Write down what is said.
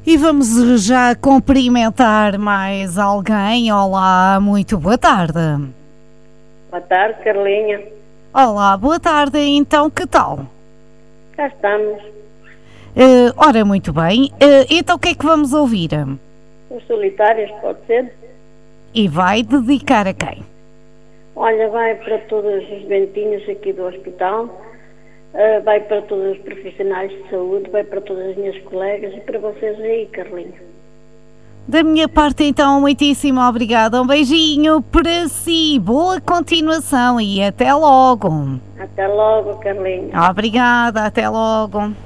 E vamos já cumprimentar mais alguém. Olá, muito boa tarde. Boa tarde, Carlinha. Olá, boa tarde. Então, que tal? Cá estamos. Ora, muito bem. Então, o que é que vamos ouvir? Os solitários, pode ser? E vai dedicar a quem? Olha, vai para todos os bentinhos aqui do hospital, vai para todos os profissionais de saúde, vai para todas as minhas colegas e para vocês aí, Carlinha. Da minha parte, então, muitíssimo obrigada. Um beijinho para si. Boa continuação e até logo. Até logo, Carlinha. Obrigada, até logo.